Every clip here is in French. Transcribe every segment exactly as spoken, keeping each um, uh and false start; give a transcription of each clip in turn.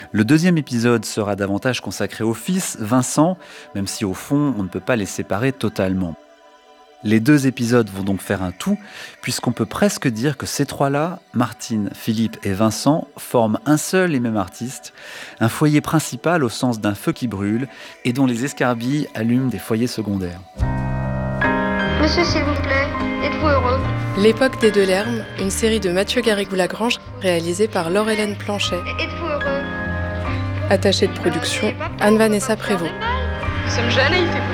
Le deuxième épisode sera davantage consacré au fils, Vincent, même si au fond, on ne peut pas les séparer totalement. Les deux épisodes vont donc faire un tout, puisqu'on peut presque dire que ces trois-là, Martine, Philippe et Vincent, forment un seul et même artiste, un foyer principal au sens d'un feu qui brûle et dont les escarbilles allument des foyers secondaires. Monsieur, s'il vous plaît, êtes-vous heureux ? L'époque des Delerme, une série de Mathieu Garrigou-Lagrange réalisée par Laure-Hélène Planchet. Êtes-vous heureux ? Attachée de production, Anne-Vanessa Prévost. Nous sommes jeunes et il fait beau.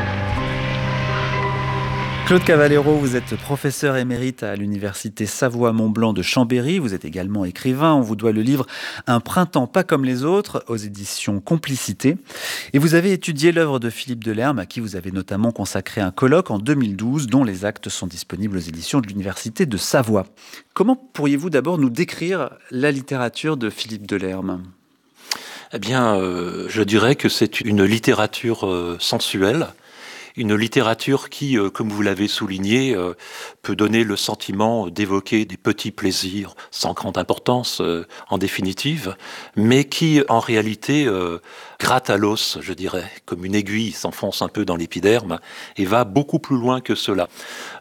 Claude Cavallero, vous êtes professeur émérite à l'université Savoie-Mont-Blanc de Chambéry. Vous êtes également écrivain. On vous doit le livre « Un printemps pas comme les autres » aux éditions Complicité. Et vous avez étudié l'œuvre de Philippe Delerme, à qui vous avez notamment consacré un colloque en deux mille douze, dont les actes sont disponibles aux éditions de l'université de Savoie. Comment pourriez-vous d'abord nous décrire la littérature de Philippe Delerme ? Eh bien, euh, je dirais que c'est une littérature euh, sensuelle. Une littérature qui, euh, comme vous l'avez souligné, euh, peut donner le sentiment d'évoquer des petits plaisirs sans grande importance, euh, en définitive, mais qui, en réalité, euh, gratte à l'os, je dirais, comme une aiguille s'enfonce un peu dans l'épiderme et va beaucoup plus loin que cela. Pourquoi ?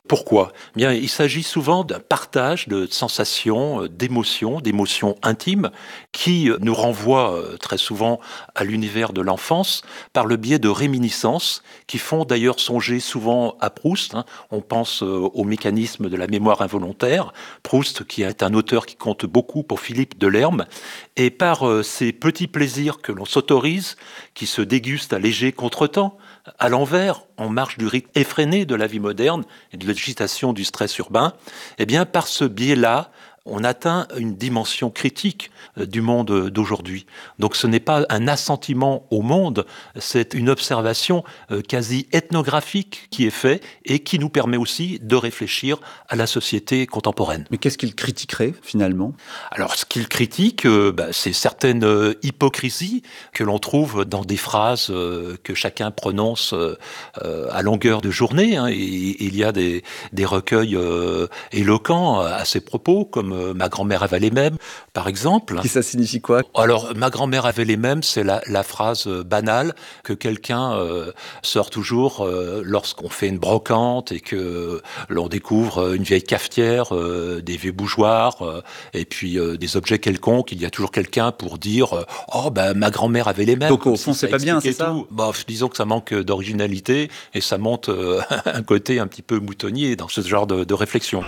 Eh bien, il s'agit souvent d'un partage de sensations, d'émotions, d'émotions intimes, qui nous renvoient très souvent à l'univers de l'enfance par le biais de réminiscences qui font d'ailleurs songer souvent à Proust. On pense au mécanisme de la mémoire involontaire. Proust, qui est un auteur qui compte beaucoup pour Philippe Delerme, et par ces petits plaisirs que l'on s'autorise, qui se dégustent à léger contretemps, à l'envers, en marge du rythme effréné de la vie moderne et de l'agitation du stress urbain, eh bien, par ce biais-là, on atteint une dimension critique du monde d'aujourd'hui. Donc ce n'est pas un assentiment au monde, c'est une observation quasi ethnographique qui est faite et qui nous permet aussi de réfléchir à la société contemporaine. Mais qu'est-ce qu'il critiquerait finalement ? Alors ce qu'il critique, euh, bah, c'est certaines euh, hypocrisies que l'on trouve dans des phrases euh, que chacun prononce euh, euh, à longueur de journée. Hein, et, et il y a des, des recueils euh, éloquents à ces propos, comme euh, Ma grand-mère avait les mêmes, par exemple. Et ça signifie quoi ? Alors, ma grand-mère avait les mêmes, c'est la, la phrase banale que quelqu'un euh, sort toujours euh, lorsqu'on fait une brocante et que l'on découvre une vieille cafetière, euh, des vieux bougeoirs, euh, et puis euh, des objets quelconques. Il y a toujours quelqu'un pour dire euh, « Oh, ben, ma grand-mère avait les mêmes ». Donc, au fond, si c'est pas bien, c'est ça ? Bah, disons que ça manque d'originalité et ça monte euh, un côté un petit peu moutonnier dans ce genre de, de réflexion.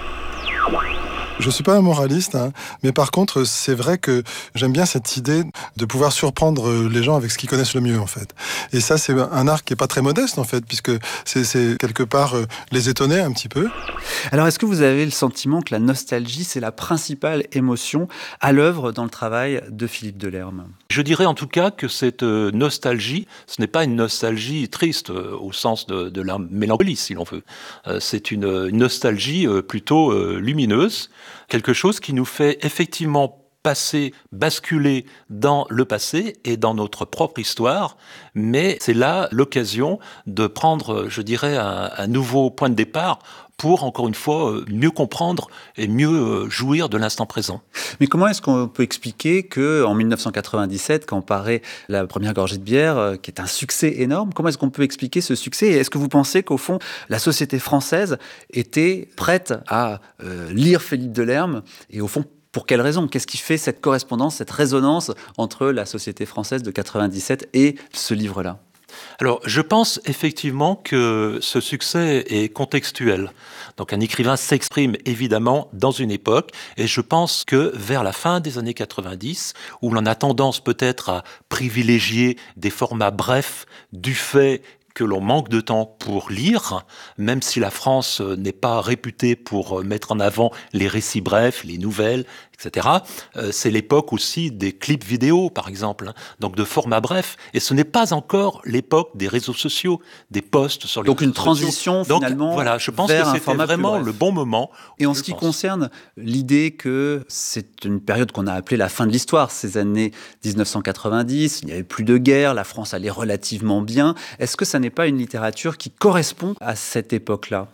Je suis pas un moraliste, hein, mais par contre, c'est vrai que j'aime bien cette idée de pouvoir surprendre les gens avec ce qu'ils connaissent le mieux, en fait. Et ça, c'est un art qui est pas très modeste, en fait, puisque c'est, c'est quelque part euh, les étonner un petit peu. Alors, est-ce que vous avez le sentiment que la nostalgie, c'est la principale émotion à l'œuvre dans le travail de Philippe Delerme ? Je dirais en tout cas que cette nostalgie, ce n'est pas une nostalgie triste euh, au sens de, de la mélancolie, si l'on veut. Euh, c'est une, une nostalgie euh, plutôt euh, lumineuse, quelque chose qui nous fait effectivement passer, basculer dans le passé et dans notre propre histoire, mais c'est là l'occasion de prendre, je dirais, un, un nouveau point de départ pour, encore une fois, mieux comprendre et mieux jouir de l'instant présent. Mais comment est-ce qu'on peut expliquer qu'en dix-neuf cent quatre-vingt-dix-sept, quand paraît La première gorgée de bière, qui est un succès énorme, comment est-ce qu'on peut expliquer ce succès ? Et est-ce que vous pensez qu'au fond, la société française était prête à euh, lire Philippe Delerme ? Et au fond, pour quelle raison ? Qu'est-ce qui fait cette correspondance, cette résonance entre la société française de quatre-vingt-dix-sept et ce livre-là ? Alors, je pense effectivement que ce succès est contextuel. Donc, un écrivain s'exprime évidemment dans une époque, et je pense que vers la fin des années quatre-vingt-dix, où l'on a tendance peut-être à privilégier des formats brefs du fait que l'on manque de temps pour lire, même si la France n'est pas réputée pour mettre en avant les récits brefs, les nouvelles, et cetera. Euh, c'est l'époque aussi des clips vidéo, par exemple, hein, donc de format bref. Et ce n'est pas encore l'époque des réseaux sociaux, des posts sur les donc réseaux une transition sociaux. finalement. Donc voilà, je pense vers que un c'était format vraiment le bon moment. Et en ce qui pense. concerne l'idée que c'est une période qu'on a appelée la fin de l'histoire, ces années dix-neuf cent quatre-vingt-dix, il n'y avait plus de guerre, la France allait relativement bien. Est-ce que ça n'est pas une littérature qui correspond à cette époque-là ?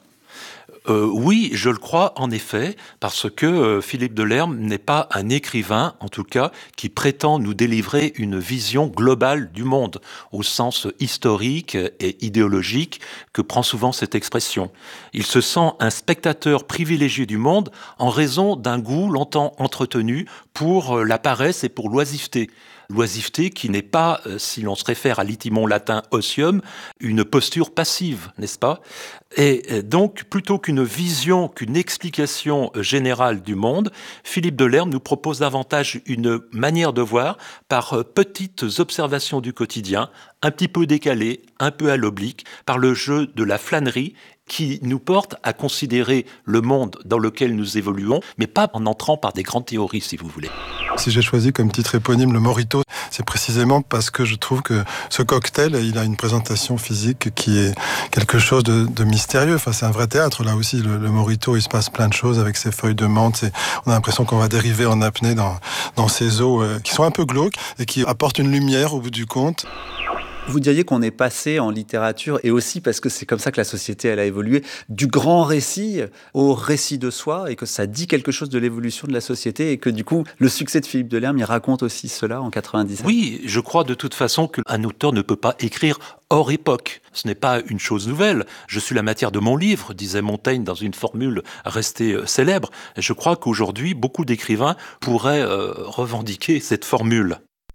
Euh, oui, je le crois en effet, parce que euh, Philippe Delerme n'est pas un écrivain, en tout cas, qui prétend nous délivrer une vision globale du monde, au sens historique et idéologique que prend souvent cette expression. Il se sent un spectateur privilégié du monde en raison d'un goût longtemps entretenu pour euh, la paresse et pour l'oisiveté. L'oisiveté qui n'est pas, euh, si l'on se réfère à l'itimon latin otium, une posture passive, n'est-ce pas ? Et euh, donc, plutôt qu'une vision, qu'une explication euh, générale du monde, Philippe Delerme nous propose davantage une manière de voir par euh, petites observations du quotidien, un petit peu décalées, un peu à l'oblique, par le jeu de la flânerie, qui nous porte à considérer le monde dans lequel nous évoluons, mais pas en entrant par des grandes théories, si vous voulez. Si j'ai choisi comme titre éponyme le Morito, c'est précisément parce que je trouve que ce cocktail, il a une présentation physique qui est quelque chose de, de mystérieux. Enfin, c'est un vrai théâtre, là aussi. Le, le Morito, il se passe plein de choses avec ses feuilles de menthe. C'est, on a l'impression qu'on va dériver en apnée dans, dans ces eaux euh, qui sont un peu glauques et qui apportent une lumière au bout du compte. Vous diriez qu'on est passé en littérature, et aussi parce que c'est comme ça que la société elle a évolué, du grand récit au récit de soi, et que ça dit quelque chose de l'évolution de la société, et que du coup, le succès de Philippe Delerme, il raconte aussi cela en quatre-vingt-dix-sept. Oui, je crois de toute façon qu'un auteur ne peut pas écrire hors époque. Ce n'est pas une chose nouvelle. Je suis la matière de mon livre, disait Montaigne dans une formule restée célèbre. Je crois qu'aujourd'hui, beaucoup d'écrivains pourraient euh, revendiquer cette formule.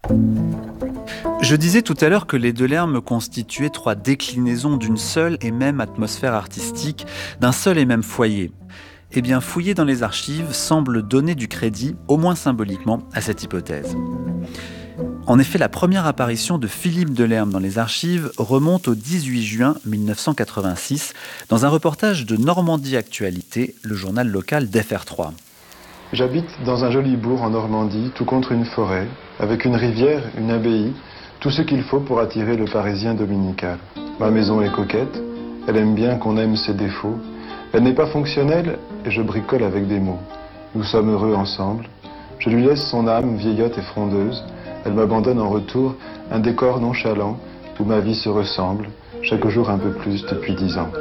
Je disais tout à l'heure que les Delerme constituaient trois déclinaisons d'une seule et même atmosphère artistique, d'un seul et même foyer. Eh bien, fouiller dans les archives semble donner du crédit, au moins symboliquement, à cette hypothèse. En effet, la première apparition de Philippe Delerme dans les archives remonte au dix-huit juin mille neuf cent quatre-vingt-six, dans un reportage de Normandie Actualité, le journal local d'F R trois. J'habite dans un joli bourg en Normandie, tout contre une forêt, avec une rivière, une abbaye, tout ce qu'il faut pour attirer le Parisien dominical. Ma maison est coquette, elle aime bien qu'on aime ses défauts. Elle n'est pas fonctionnelle et je bricole avec des mots. Nous sommes heureux ensemble. Je lui laisse son âme vieillotte et frondeuse. Elle m'abandonne en retour un décor nonchalant où ma vie se ressemble, chaque jour un peu plus depuis dix ans.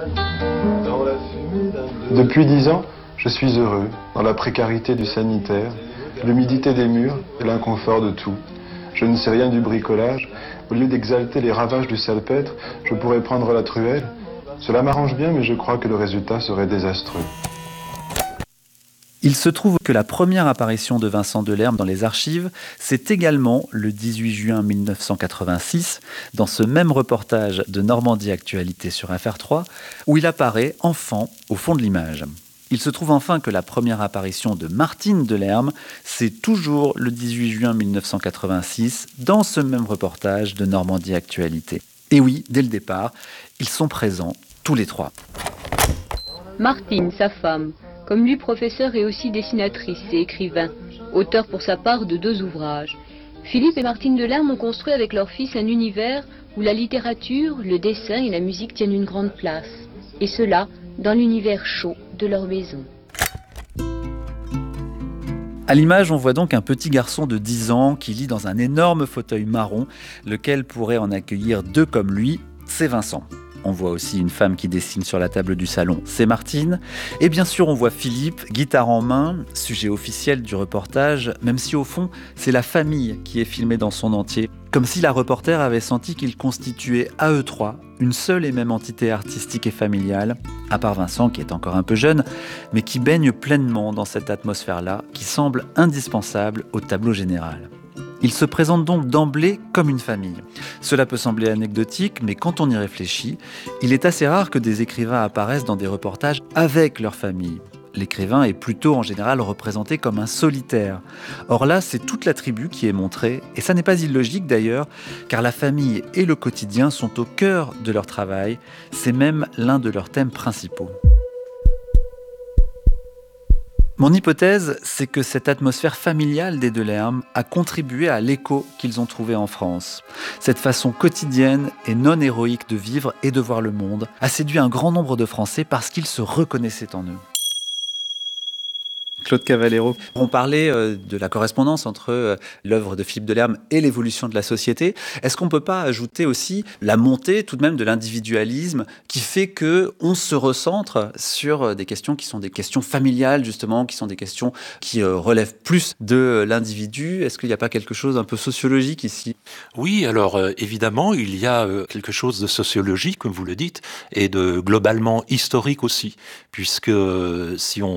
Depuis dix ans, je suis heureux dans la précarité du sanitaire, l'humidité des murs et l'inconfort de tout. Je ne sais rien du bricolage. Au lieu d'exalter les ravages du salpêtre, je pourrais prendre la truelle. Cela m'arrange bien, mais je crois que le résultat serait désastreux. Il se trouve que la première apparition de Vincent Delerme dans les archives, c'est également le dix-huit juin mille neuf cent quatre-vingt-six, dans ce même reportage de Normandie Actualité sur F R trois, où il apparaît enfant au fond de l'image. Il se trouve enfin que la première apparition de Martine Delerme, c'est toujours le dix-huit juin mille neuf cent quatre-vingt-six, dans ce même reportage de Normandie Actualité. Et oui, dès le départ, ils sont présents, tous les trois. Martine, sa femme, comme lui professeur et aussi dessinatrice et écrivain, auteur pour sa part de deux ouvrages. Philippe et Martine Delerme ont construit avec leur fils un univers où la littérature, le dessin et la musique tiennent une grande place. Et cela dans l'univers chaud de leur maison. À l'image, on voit donc un petit garçon de dix ans qui lit dans un énorme fauteuil marron, lequel pourrait en accueillir deux comme lui, c'est Vincent. On voit aussi une femme qui dessine sur la table du salon, c'est Martine. Et bien sûr, on voit Philippe, guitare en main, sujet officiel du reportage, même si au fond, c'est la famille qui est filmée dans son entier. Comme si la reporter avait senti qu'ils constituaient à eux trois une seule et même entité artistique et familiale, à part Vincent qui est encore un peu jeune, mais qui baigne pleinement dans cette atmosphère-là, qui semble indispensable au tableau général. Ils se présentent donc d'emblée comme une famille. Cela peut sembler anecdotique, mais quand on y réfléchit, il est assez rare que des écrivains apparaissent dans des reportages avec leur famille. L'écrivain est plutôt en général représenté comme un solitaire. Or là, c'est toute la tribu qui est montrée, et ça n'est pas illogique d'ailleurs, car la famille et le quotidien sont au cœur de leur travail, c'est même l'un de leurs thèmes principaux. Mon hypothèse, c'est que cette atmosphère familiale des Delerme a contribué à l'écho qu'ils ont trouvé en France. Cette façon quotidienne et non héroïque de vivre et de voir le monde a séduit un grand nombre de Français parce qu'ils se reconnaissaient en eux. Claude Cavallero, on parlait euh, de la correspondance entre euh, l'œuvre de Philippe Delerme et l'évolution de la société. Est-ce qu'on ne peut pas ajouter aussi la montée tout de même de l'individualisme qui fait qu'on se recentre sur des questions qui sont des questions familiales justement, qui sont des questions qui euh, relèvent plus de l'individu? Est-ce qu'il n'y a pas quelque chose un peu sociologique ici? Oui, alors euh, évidemment, il y a euh, quelque chose de sociologique, comme vous le dites, et de globalement historique aussi, puisque euh, si on